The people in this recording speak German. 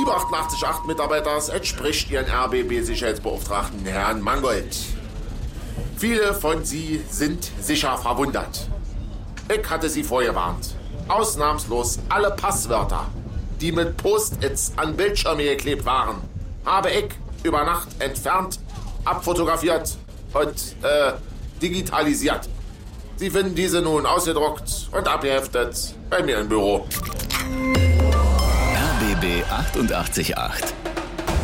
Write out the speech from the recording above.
788-Mitarbeiters entspricht Ihren RBB-Sicherheitsbeauftragten Herrn Mangold. Viele von Sie sind sicher verwundert. Ich hatte Sie vorgewarnt. Ausnahmslos alle Passwörter, die mit Post-its an Bildschirme geklebt waren, habe ich über Nacht entfernt, abfotografiert und digitalisiert. Sie finden diese nun ausgedruckt und abgeheftet bei mir im Büro. RBB 88.8